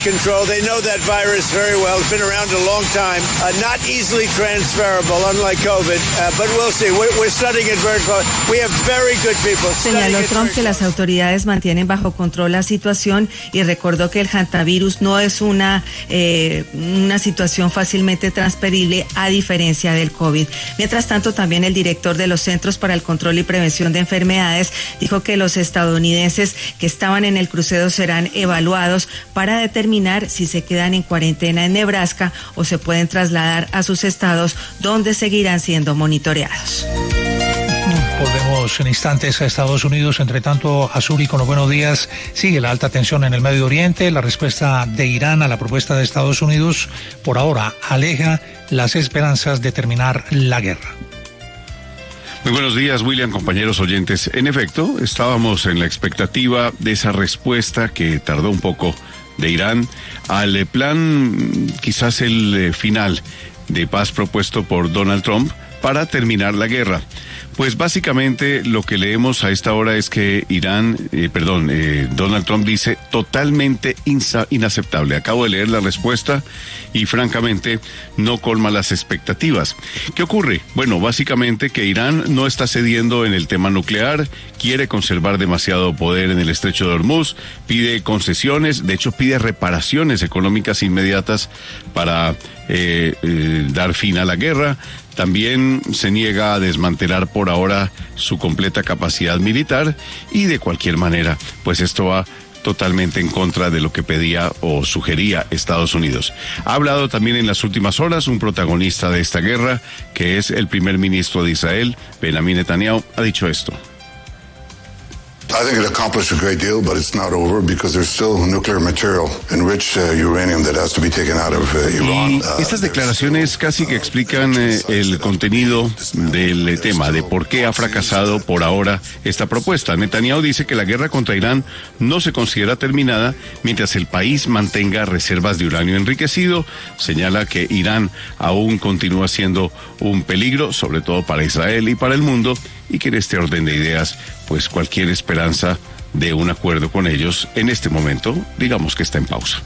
Control. They know that virus very well. It's been around a long time. Not easily transferable, unlike COVID. But we'll see. We're studying it very close. We have very good people. Señaló Trump que las autoridades mantienen bajo control la situación y recordó que el hantavirus no es una situación fácilmente transferible a diferencia del COVID. Mientras tanto, también el director de los Centros para el Control y Prevención de Enfermedades dijo que los estadounidenses que estaban en el crucero serán evaluados para determinar si se quedan en cuarentena en Nebraska o se pueden trasladar a sus estados donde seguirán siendo monitoreados. Volvemos en instantes a Estados Unidos. Entre tanto, Azuri, con los buenos días, sigue la alta tensión en el Medio Oriente. La respuesta de Irán a la propuesta de Estados Unidos por ahora aleja las esperanzas de terminar la guerra. Muy buenos días, William, compañeros oyentes. En efecto, estábamos en la expectativa de esa respuesta que tardó un poco de Irán al plan, quizás el final de paz propuesto por Donald Trump para terminar la guerra. Pues básicamente lo que leemos a esta hora es que Donald Trump dice totalmente inaceptable. Acabo de leer la respuesta y francamente no colma las expectativas. ¿Qué ocurre? Bueno, básicamente que Irán no está cediendo en el tema nuclear, quiere conservar demasiado poder en el estrecho de Hormuz, pide concesiones, de hecho pide reparaciones económicas inmediatas para dar fin a la guerra. También se niega a desmantelar por ahora su completa capacidad militar y de cualquier manera, pues esto va totalmente en contra de lo que pedía o sugería Estados Unidos. Ha hablado también en las últimas horas un protagonista de esta guerra, que es el primer ministro de Israel, Benjamin Netanyahu, ha dicho esto. I think it accomplished a great deal, but it's not over because there's still nuclear material, enriched uranium that has to be taken out of Iran. Estas declaraciones casi que explican el contenido del tema, de por qué ha fracasado por ahora esta propuesta. Netanyahu dice que la guerra contra Irán no se considera terminada mientras el país mantenga reservas de uranio enriquecido. Señala que Irán aún continúa siendo un peligro, sobre todo para Israel y para el mundo, y que en este orden de ideas, pues cualquier esperanza de un acuerdo con ellos en este momento, digamos que está en pausa.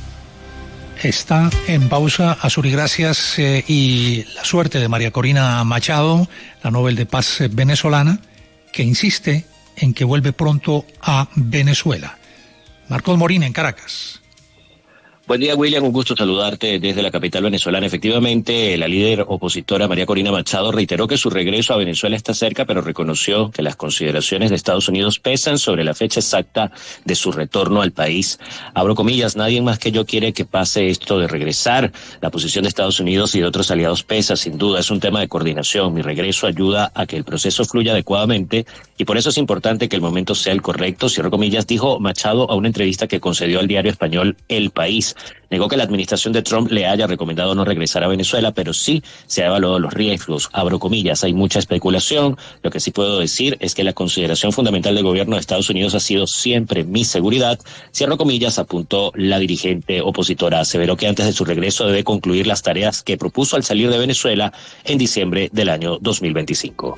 Está en pausa, Azuri, gracias, y la suerte de María Corina Machado, la Nobel de Paz venezolana, que insiste en que vuelve pronto a Venezuela. Marcos Morín en Caracas. Buen día, William, un gusto saludarte desde la capital venezolana. Efectivamente, la líder opositora María Corina Machado reiteró que su regreso a Venezuela está cerca, pero reconoció que las consideraciones de Estados Unidos pesan sobre la fecha exacta de su retorno al país. Abro comillas, nadie más que yo quiere que pase esto de regresar. La posición de Estados Unidos y de otros aliados pesa, sin duda, es un tema de coordinación. Mi regreso ayuda a que el proceso fluya adecuadamente y por eso es importante que el momento sea el correcto, cierro comillas, dijo Machado a una entrevista que concedió al diario español El País. Negó que la administración de Trump le haya recomendado no regresar a Venezuela, pero sí se ha evaluado los riesgos. Abro comillas, hay mucha especulación. Lo que sí puedo decir es que la consideración fundamental del gobierno de Estados Unidos ha sido siempre mi seguridad. Cierro comillas, apuntó la dirigente opositora. Aseveró que antes de su regreso debe concluir las tareas que propuso al salir de Venezuela en diciembre del año 2025.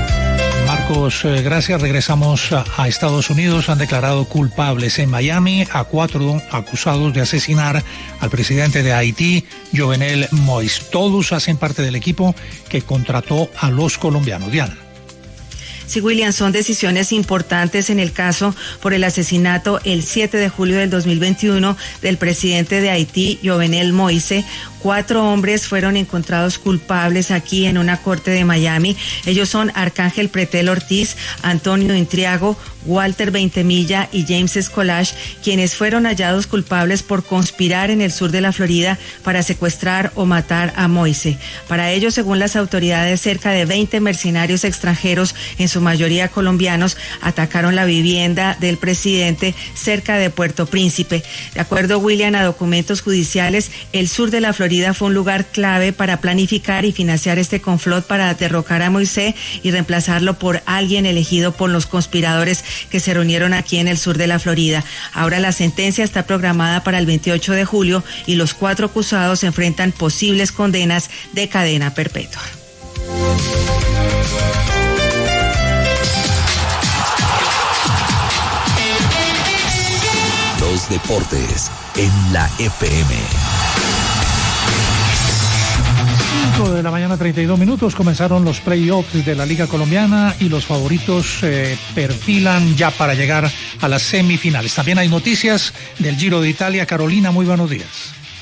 Marcos, gracias. Regresamos a Estados Unidos. Han declarado culpables en Miami a 4 acusados de asesinar al presidente de Haití, Jovenel Moïse. Todos hacen parte del equipo que contrató a los colombianos. Diana. Sí, William, son decisiones importantes en el caso por el asesinato el 7 de julio del 2021 del presidente de Haití, Jovenel Moïse. 4 hombres fueron encontrados culpables aquí en una corte de Miami. Ellos son Arcángel Pretel Ortiz, Antonio Intriago, Walter Veintemilla y James Escolage, quienes fueron hallados culpables por conspirar en el sur de la Florida para secuestrar o matar a Moïse. Para ello, según las autoridades, cerca de 20 mercenarios extranjeros, en su mayoría colombianos, atacaron la vivienda del presidente cerca de Puerto Príncipe. De acuerdo, William, a documentos judiciales, el sur de la Florida fue un lugar clave para planificar y financiar este complot para derrocar a Moïse y reemplazarlo por alguien elegido por los conspiradores que se reunieron aquí en el sur de la Florida. Ahora la sentencia está programada para el 28 de julio y los 4 acusados enfrentan posibles condenas de cadena perpetua. Los deportes. en la FM. 5 de la mañana, 32 minutos. Comenzaron los playoffs de la Liga Colombiana y los favoritos perfilan ya para llegar a las semifinales. También hay noticias del Giro de Italia. Carolina, muy buenos días.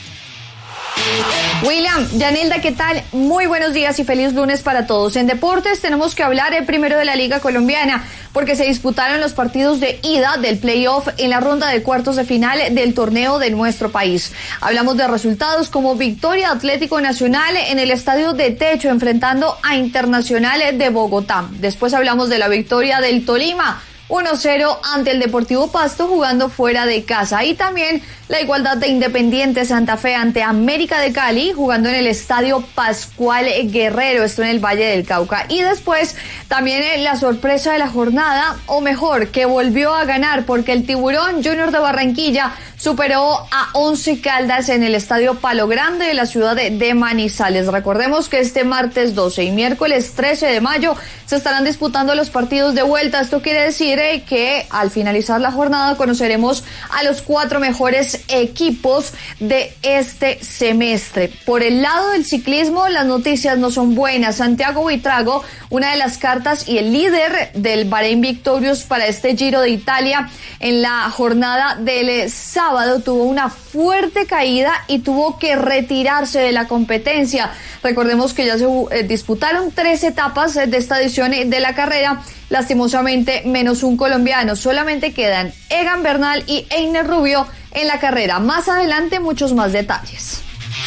William, Yanilda, ¿qué tal? Muy buenos días y feliz lunes para todos. En deportes tenemos que hablar primero de la Liga Colombiana, porque se disputaron los partidos de ida del playoff en la ronda de cuartos de final del torneo de nuestro país. Hablamos de resultados como victoria Atlético Nacional en el Estadio de Techo enfrentando a Internacional de Bogotá. Después hablamos de la victoria del Tolima 1-0 ante el Deportivo Pasto jugando fuera de casa. Y también la igualdad de Independiente Santa Fe ante América de Cali jugando en el Estadio Pascual Guerrero, esto en el Valle del Cauca. Y después también la sorpresa de la jornada, o mejor, que volvió a ganar porque el Tiburón Junior de Barranquilla superó a Once Caldas en el Estadio Palo Grande de la ciudad de Manizales. Recordemos que este martes 12 y miércoles 13 de mayo se estarán disputando los partidos de vuelta. Esto quiere decir que al finalizar la jornada conoceremos a los 4 mejores equipos de este semestre. Por el lado del ciclismo, las noticias no son buenas. Santiago Buitrago, una de las cartas y el líder del Bahrein Victorious para este Giro de Italia, en la jornada del sábado tuvo una fuerte caída y tuvo que retirarse de la competencia. Recordemos que ya se disputaron 3 etapas de esta edición de la carrera, lastimosamente menos un colombiano. Solamente quedan Egan Bernal y Einer Rubio en la carrera. Más adelante muchos más detalles.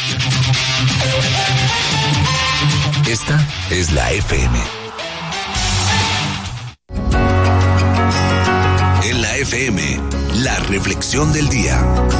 Esta es la FM. En la FM, la reflexión del día.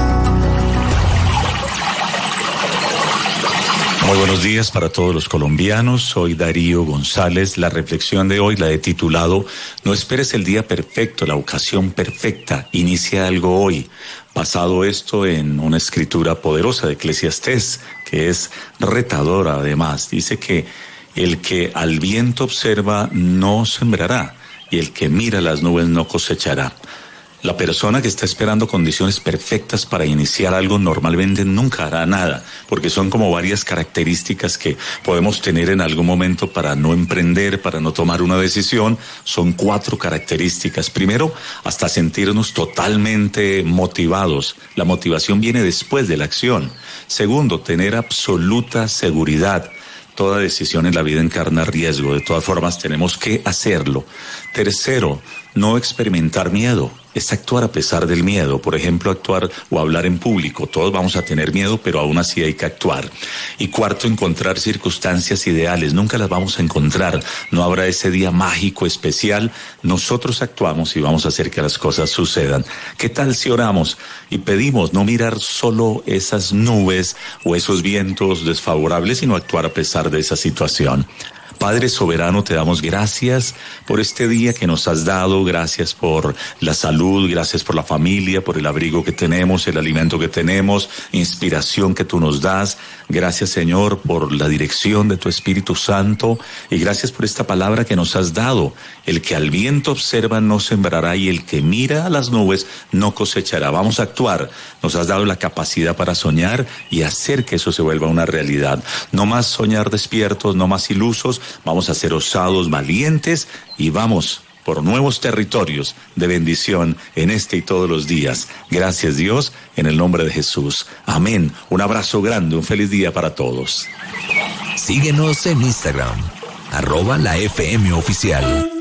Muy buenos días para todos los colombianos. Soy Darío González. La reflexión de hoy la he titulado No esperes el día perfecto, la ocasión perfecta. Inicia algo hoy. Basado esto en una escritura poderosa de Eclesiastés, que es retadora además. Dice que el que al viento observa no sembrará, y el que mira las nubes no cosechará. La persona que está esperando condiciones perfectas para iniciar algo normalmente nunca hará nada, porque son como varias características que podemos tener en algún momento para no emprender, para no tomar una decisión. Son 4 características. Primero, hasta sentirnos totalmente motivados. La motivación viene después de la acción. Segundo, tener absoluta seguridad. Toda decisión en la vida encarna riesgo. De todas formas, tenemos que hacerlo. Tercero, no experimentar miedo. Es actuar a pesar del miedo. Por ejemplo, actuar o hablar en público. Todos vamos a tener miedo, pero aún así hay que actuar. Y cuarto, encontrar circunstancias ideales. Nunca las vamos a encontrar. No habrá ese día mágico, especial. Nosotros actuamos y vamos a hacer que las cosas sucedan. ¿Qué tal si oramos y pedimos no mirar solo esas nubes o esos vientos desfavorables, sino actuar a pesar de esa situación? Padre soberano, te damos gracias por este día que nos has dado, gracias por la salud, gracias por la familia, por el abrigo que tenemos, el alimento que tenemos, inspiración que tú nos das. Gracias, Señor, por la dirección de tu Espíritu Santo y gracias por esta palabra que nos has dado. El que al viento observa no sembrará y el que mira a las nubes no cosechará. Vamos a actuar. Nos has dado la capacidad para soñar y hacer que eso se vuelva una realidad. No más soñar despiertos, no más ilusos. Vamos a ser osados, valientes y vamos por nuevos territorios de bendición en este y todos los días. Gracias, Dios, en el nombre de Jesús. Amén. Un abrazo grande, un feliz día para todos. Síguenos en Instagram, @la FM Oficial.